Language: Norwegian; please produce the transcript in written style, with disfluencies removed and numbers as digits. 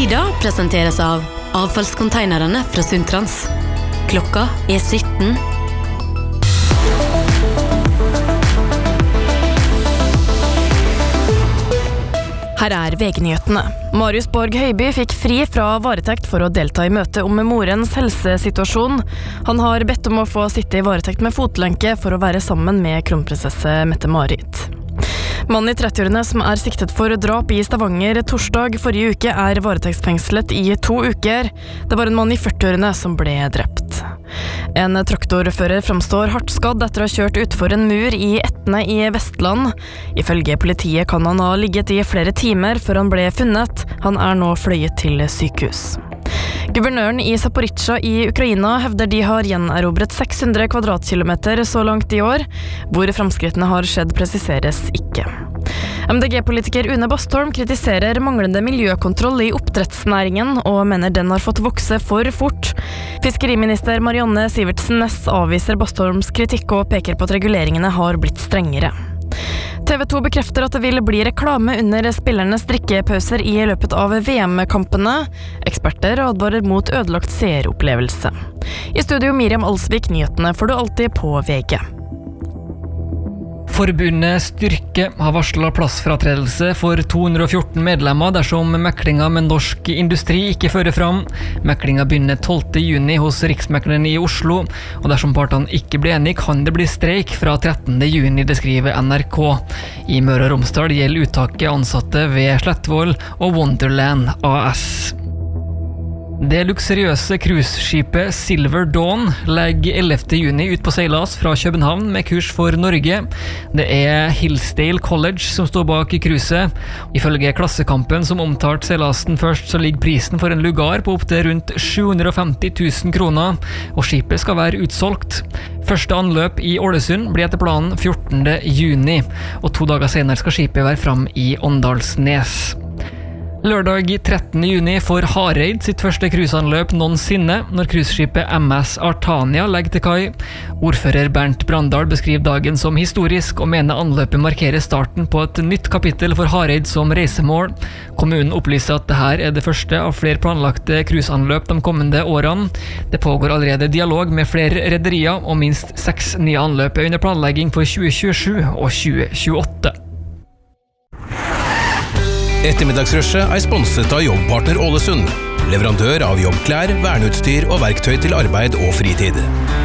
Tida presenteres av avfallskonteinerne fra Sundtrans. Klokka 17. Her VG-nyhetene. Marius Borg Høiby fikk fri fra varetekt for å delta i møte om morens helsesituasjon. Han har bedt om å få sitte i varetekt med fotlenke for å være sammen med kronprinsesse Mette-Marit. Mannen i 30-årene som siktet for drap i Stavanger torsdag forrige uke varetektsfengslet i 2 uker. Det var en mann i 40-årene som ble drept. En traktorfører fremstår hardt skadd etter å ha kjørt utfor en mur i Etne i Vestland. Ifølge politiet kan han ha ligget i flere timer før han ble funnet. Han nå fløyet til sykehus. Guvernøren i Zaporizjzja i Ukraina hevder de har gjenerobret 600 kvadratkilometer så langt i år. Hvor fremskrittene har skjedd presiseres ikke. MDG-politiker Une Bastholm kritiserer manglende miljøkontroll i oppdrettsnæringen og mener den har fått vokse for fort. Fiskeriminister Marianne Sivertsen Næss avviser Bastholms kritikk og peker på at reguleringene har blitt strengere. TV 2 bekrefter at det vil bli reklame under spillernes drikkepauser i løpet av VM-kampene. Eksperter advarer mot ødelagt seeropplevelse. I studio Miriam Alsvik, nyhetene får du alltid på VG. Forbundet Styrke har varslet plassfratredelse for 214 medlemmer dersom meklinga med norsk industri ikke fører fram. Meklinga begynner 12. juni hos Riksmekleren i Oslo, og dersom partene ikke blir enige kan det bli streik fra 13. juni, det skriver NRK. I Møre og Romsdal gjelder uttaket ansatte ved Slettvoll og Wonderland AS. Det luksuriøse cruiseskipet Silver Dawn legger 11. juni ut på seilas fra København med kurs for Norge. Det Hillsdale College som står bak cruiset. Ifølge Klassekampen som omtalte seilasen først, så ligger prisen for en lugar på opp til rundt 750 000 kroner, og skipet skal være utsolgt. Første anløp i Ålesund blir etter planen 14. juni, og 2 dager senere skal skipet være fram i Åndalsnes. Lørdag 13. juni får Hareid sitt første cruiseanløp noensinne når cruiseskipet MS Artania legger til kai. Ordfører Bernt Brandal beskriver dagen som historisk og mener anløpet markerer starten på et nytt kapittel for Hareid som reisemål. Kommunen opplyser at dette det første av flere planlagte cruiseanløp de kommende årene. Det pågår allerede dialog med flere rederier, og minst 6 nye anløp under planlegging for 2027 og 2028. Ettermiddagsrushet sponset av Jobbpartner Ålesund, leverandør av jobbklær, verneutstyr og verktøy til arbeid og fritid.